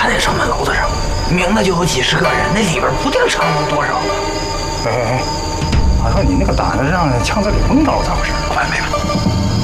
看那城门楼子上，明的就有几十个人，那里边不定藏了多少个。 哎，好像你那个胆子让枪子里蒙着了，咋回事？ 快没了。